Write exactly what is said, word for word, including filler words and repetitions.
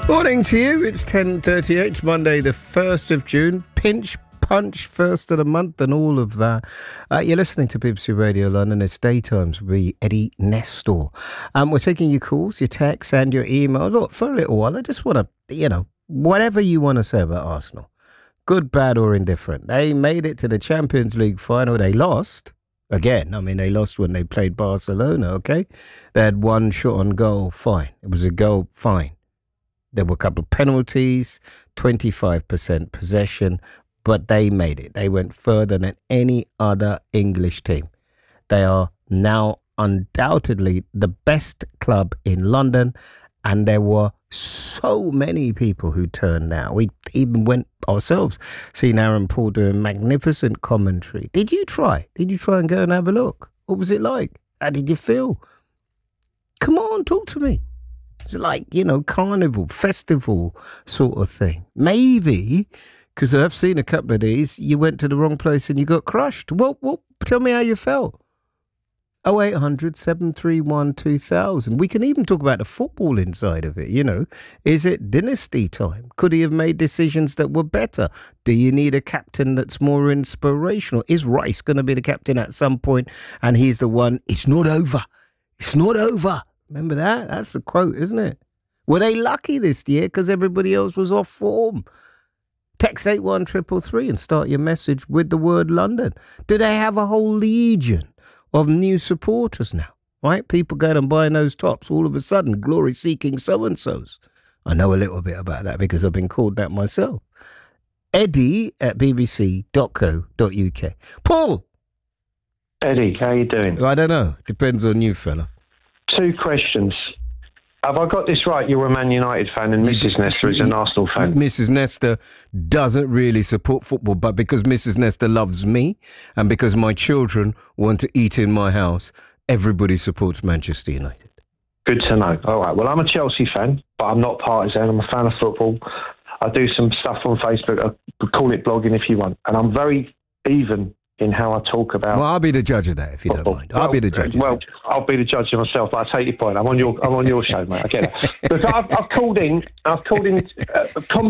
Morning to you. It's ten thirty-eight. It's Monday, the first of June. Pinch, punch, first of the month and all of that. Uh, you're listening to B B C Radio London. It's Daytimes with me, Eddie Nestor. Um, we're taking your calls, your texts and your emails. Look, for a little while, I just want to, you know, whatever you want to say about Arsenal, good, bad or indifferent. They made it to the Champions League final. They lost. Again, I mean, they lost when they played Barcelona, okay? They had one shot on goal, fine. It was a goal, fine. There were a couple of penalties, twenty-five percent possession, but they made it. They went further than any other English team. They are now undoubtedly the best club in London, and there were so many people who turned out. We even went ourselves, seen Aaron Paul doing magnificent commentary. Did you try? Did you try and go and have a look? What was it like? How did you feel? Come on, talk to me. It's like, you know, carnival, festival sort of thing. Maybe, because I've seen a couple of these, you went to the wrong place and you got crushed. Well, well tell me how you felt. oh eight hundred, seven three one, two thousand. We can even talk about the football inside of it, you know. Is it dynasty time? Could he have made decisions that were better? Do you need a captain that's more inspirational? Is Rice going to be the captain at some point and he's the one, it's not over. It's not over. Remember that? That's the quote, isn't it? Were they lucky this year because everybody else was off form? Text eight one three three three and start your message with the word London. Do they have a whole legion of new supporters now? Right? People going and buying those tops. All of a sudden, glory-seeking so-and-sos. I know a little bit about that because I've been called that myself. Eddie at b b c dot co dot u k. Paul! Eddie, how you doing? I don't know. Depends on you, fella. Two questions. Have I got this right? You're a Man United fan and Missus Nestor is an Arsenal fan. Missus Nestor doesn't really support football, but because Missus Nestor loves me and because my children want to eat in my house, everybody supports Manchester United. Good to know. All right. Well, I'm a Chelsea fan, but I'm not partisan. I'm a fan of football. I do some stuff on Facebook. I call it blogging if you want. And I'm very even in how I talk about. Well, I'll be the judge of that if you football. don't mind. I'll well, be the judge. Well, of that. I'll be the judge of myself. But I take your point. I'm on your. I'm on your show, mate. I get it. But I've, I've called in. I've called in. Uh,